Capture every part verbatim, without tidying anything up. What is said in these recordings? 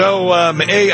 So, um, A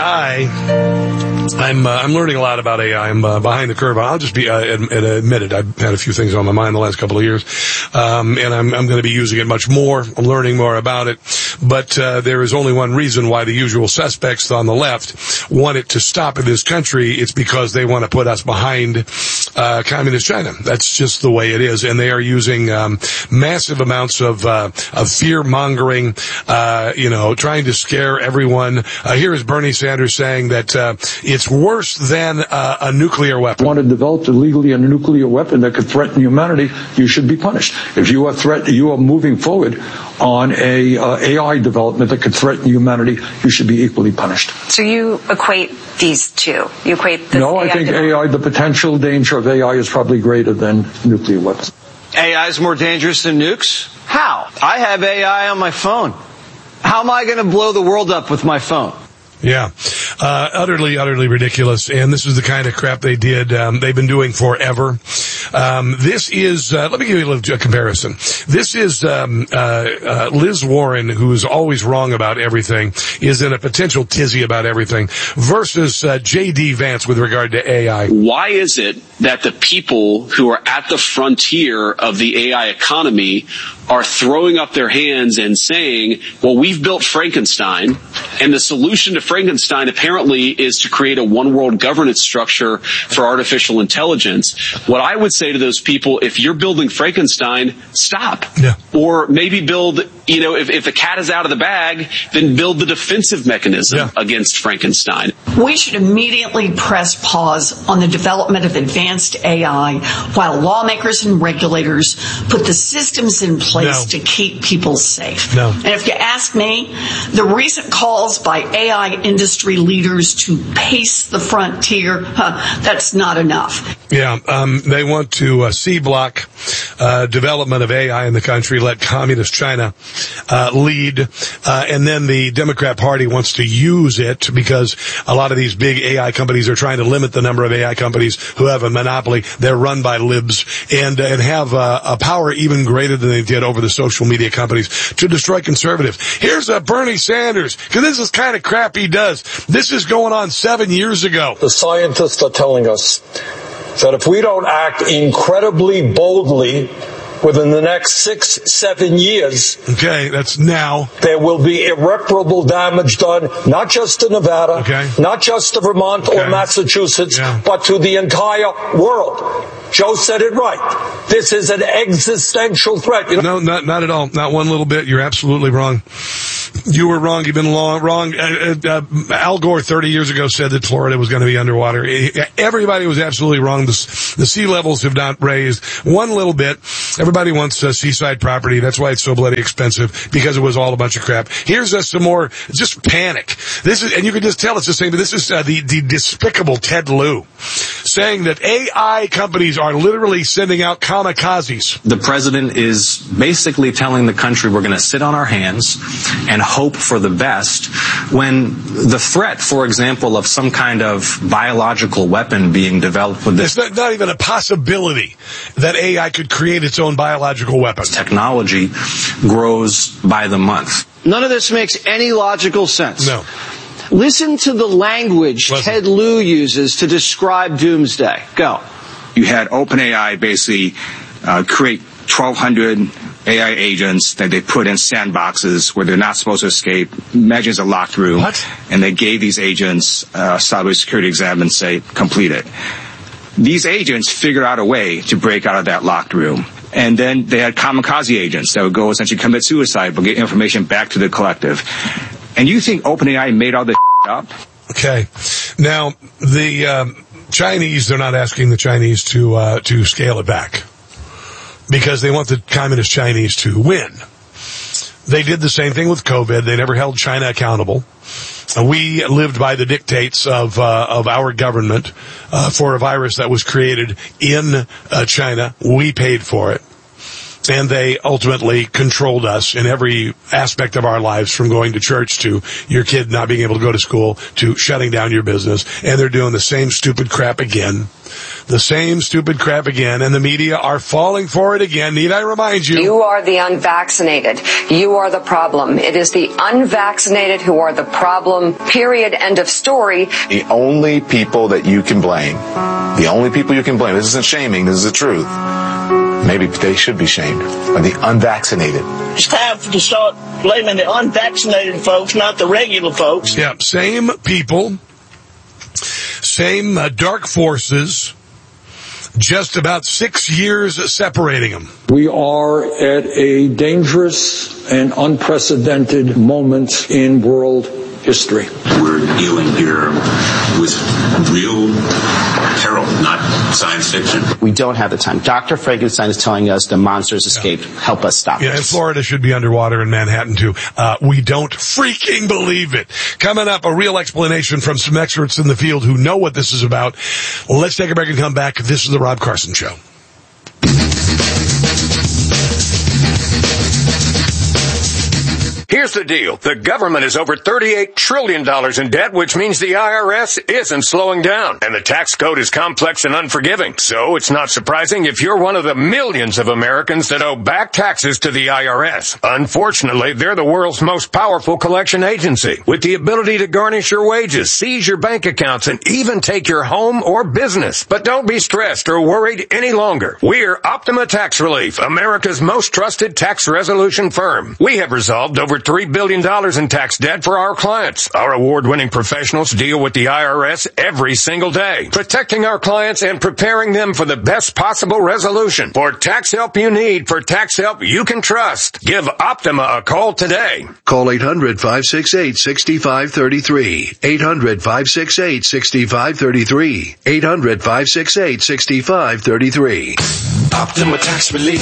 I, I'm, uh, I'm learning a lot about A I. I'm uh, behind the curve. I'll just be uh, ad- admit it. I've had a few things on my mind the last couple of years, um, and I'm, I'm going to be using it much more. I'm learning more about it. But uh, there is only one reason why the usual suspects on the left want it to stop in this country. It's because they want to put us behind uh, communist China. That's just the way it is. And they are using um, massive amounts of, uh, of fear-mongering, uh, you know, trying to scare everyone. Uh, here is Bernie Sanders saying that uh, it's worse than uh, a nuclear weapon. Want to develop illegally a nuclear weapon that could threaten humanity, you should be punished. If you are threat, you are moving forward on a uh, A I development that could threaten humanity, you should be equally punished. So you equate these two? You equate this No, I A I think A I, the potential danger of A I is probably greater than nuclear weapons. A I is more dangerous than nukes? How? I have A I on my phone. How am I going to blow the world up with my phone? Yeah, uh, utterly, utterly ridiculous. And this is the kind of crap they did, um, they've been doing forever. Um, this is, uh, let me give you a little a comparison. This is, um, uh, uh, Liz Warren, who is always wrong about everything, is in a potential tizzy about everything, versus, uh, J D Vance with regard to A I. Why is it that the people who are at the frontier of the A I economy are throwing up their hands and saying, well, we've built Frankenstein, and the solution to Frankenstein apparently is to create a one-world governance structure for artificial intelligence? What I would say to those people, if you're building Frankenstein, stop. Yeah. Or maybe build, you know, if, if the cat is out of the bag, then build the defensive mechanism yeah. against Frankenstein. We should immediately press pause on the development of advanced A I while lawmakers and regulators put the systems in place no. to keep people safe. No. And if you ask me, the recent calls by A I industry leaders to pace the frontier, huh, that's not enough. Yeah, um, they want to uh, C-block uh, development of A I in the country, let communist China uh, lead, uh, and then the Democrat Party wants to use it because a lot of these big A I companies are trying to limit the number of A I companies who have a monopoly. They're run by libs and, uh, and have uh, a power even greater than they did over the social media companies to destroy conservatives. Here's uh, Bernie Sanders, because this is kind of crap he does. This is going on seven years ago. The scientists are telling us that if we don't act incredibly boldly within the next six, seven years, okay, that's now, there will be irreparable damage done, not just to Nevada, okay. not just to Vermont okay. or Massachusetts, yeah. but to the entire world. Joe said it right. This is an existential threat. You know? No, not not at all. Not one little bit. You're absolutely wrong. You were wrong. You've been long, wrong. Uh, uh, Al Gore thirty years ago said that Florida was going to be underwater. Everybody was absolutely wrong. The, the sea levels have not raised one little bit. Everybody wants uh, seaside property. That's why it's so bloody expensive, because it was all a bunch of crap. Here's uh, some more just panic. This is, and you can just tell it's the same, but this is uh, the, the despicable Ted Lieu saying that A I companies are literally sending out kamikazes. The president is basically telling the country we're going to sit on our hands and hope for the best, when the threat, for example, of some kind of biological weapon being developed with this... There's not, not even a possibility that A I could create its own biological weapon. Technology grows by the month. None of this makes any logical sense. No. Listen to the language Listen. Ted Lieu uses to describe doomsday. Go. You had OpenAI basically uh, create twelve hundred A I agents that they put in sandboxes where they're not supposed to escape. Imagine it's a locked room. What? And they gave these agents a cybersecurity exam and say, complete it. These agents figured out a way to break out of that locked room. And then they had kamikaze agents that would go essentially commit suicide but get information back to the collective. And you think OpenAI made all this up? Okay. Now, the um, Chinese, they're not asking the Chinese to uh, to scale it back because they want the communist Chinese to win. They did the same thing with COVID. They never held China accountable. We lived by the dictates of uh, of our government uh, for a virus that was created in uh, China. We paid for it. And they ultimately controlled us in every aspect of our lives, from going to church to your kid not being able to go to school to shutting down your business. And they're doing the same stupid crap again. The same stupid crap again, and the media are falling for it again. Need I remind you? You are the unvaccinated. You are the problem. It is the unvaccinated who are the problem, period, end of story. The only people that you can blame, the only people you can blame, this isn't shaming, this is the truth, maybe they should be shamed, are the unvaccinated. It's time to start blaming the unvaccinated folks, not the regular folks. Yeah, same people, same uh, dark forces, just about six years separating them. We are at a dangerous and unprecedented moment in world history. We're dealing here with real peril, not science fiction. We don't have the time. Doctor Frankenstein is telling us the monsters escaped. Yeah. Help us stop Yeah, this. and Florida should be underwater, in Manhattan, too. Uh, we don't freaking believe it. Coming up, a real explanation from some experts in the field who know what this is about. Let's take a break and come back. This is the Rob Carson Show. Here's the deal. The government is over thirty-eight trillion dollars in debt, which means the I R S isn't slowing down. And the tax code is complex and unforgiving. So it's not surprising if you're one of the millions of Americans that owe back taxes to the I R S. Unfortunately, they're the world's most powerful collection agency, with the ability to garnish your wages, seize your bank accounts, and even take your home or business. But don't be stressed or worried any longer. We're Optima Tax Relief, America's most trusted tax resolution firm. We have resolved over three billion dollars in tax debt for our clients. Our award-winning professionals deal with the I R S every single day, protecting our clients and preparing them for the best possible resolution. For tax help you need, for tax help you can trust, give Optima a call today. Call eight hundred, five six eight, six five three three. eight hundred, five six eight, six five three three. eight hundred, five six eight, six five three three. Optima Tax Relief.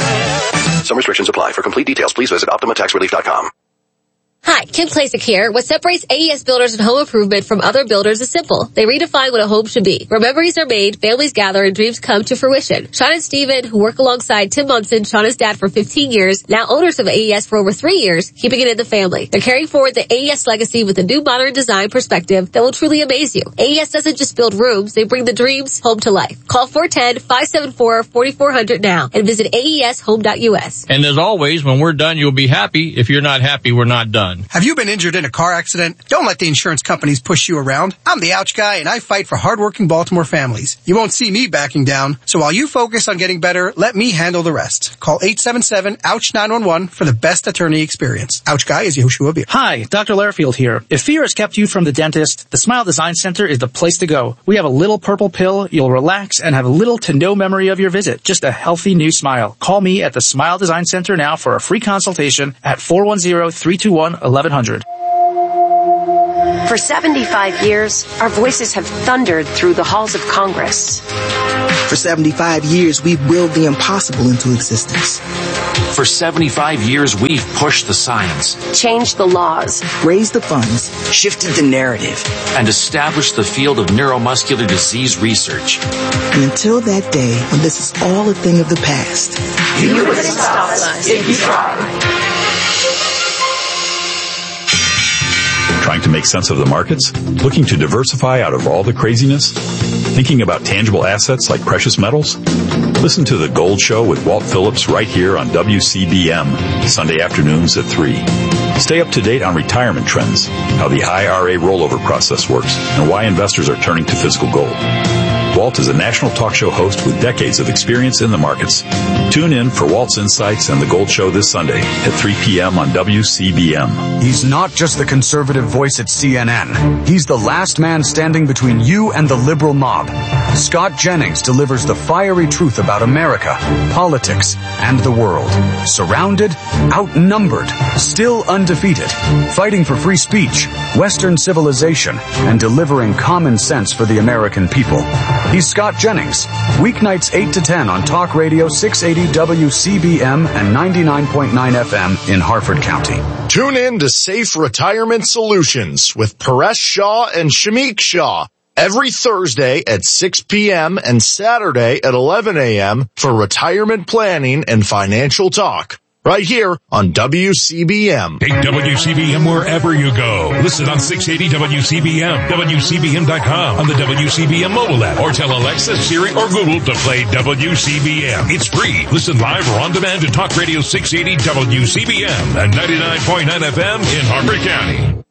Some restrictions apply. For complete details, please visit optima tax relief dot com. Hi, Kim Klasick here. What separates A E S Builders and Home Improvement from other builders is simple. They redefine what a home should be. Where memories are made, families gather, and dreams come to fruition. Sean and Steven, who work alongside Tim Munson, Shauna's dad, for fifteen years, now owners of A E S for over three years, keeping it in the family. They're carrying forward the A E S legacy with a new modern design perspective that will truly amaze you. A E S doesn't just build rooms, they bring the dreams home to life. Call four one zero, five seven four, four four zero zero now and visit A E S home dot U S. And as always, when we're done, you'll be happy. If you're not happy, we're not done. Have you been injured in a car accident? Don't let the insurance companies push you around. I'm the Ouch Guy, and I fight for hardworking Baltimore families. You won't see me backing down, so while you focus on getting better, let me handle the rest. Call eight seven seven, ouch nine one one for the best attorney experience. Ouch Guy is Yoshua Beer. Hi, Doctor Lairfield here. If fear has kept you from the dentist, the Smile Design Center is the place to go. We have a little purple pill, you'll relax, and have little to no memory of your visit. Just a healthy new smile. Call me at the Smile Design Center now for a free consultation at four one zero, three two one, one one zero zero. For seventy-five years, our voices have thundered through the halls of Congress. For seventy-five years, we've willed the impossible into existence. For seventy-five years, we've pushed the science, changed the laws, raised the funds, shifted the narrative, and established the field of neuromuscular disease research. And until that day when this is all a thing of the past, you, you couldn't stop us if you tried. Trying to make sense of the markets? Looking to diversify out of all the craziness? Thinking about tangible assets like precious metals? Listen to The Gold Show with Walt Phillips right here on W C B M, Sunday afternoons at three. Stay up to date on retirement trends, how the I R A rollover process works, and why investors are turning to physical gold. Walt is a national talk show host with decades of experience in the markets. Tune in for Walt's Insights and The Gold Show this Sunday at three p.m. on W C B M. He's not just the conservative voice at C N N. He's the last man standing between you and the liberal mob. Scott Jennings delivers the fiery truth about America, politics, and the world. Surrounded, outnumbered, still undefeated, fighting for free speech, Western civilization, and delivering common sense for the American people. He's Scott Jennings, weeknights eight to ten on Talk Radio six eighty W C B M and ninety-nine point nine F M in Harford County. Tune in to Safe Retirement Solutions with Paresh Shah and Shamik Shah every Thursday at six p.m. and Saturday at eleven a.m. for retirement planning and financial talk. Right here on W C B M. Take W C B M wherever you go. Listen on six eighty W C B M, W C B M dot com, on the W C B M mobile app, or tell Alexa, Siri, or Google to play W C B M. It's free. Listen live or on demand to Talk Radio six eighty W C B M and ninety-nine point nine F M in Harper County.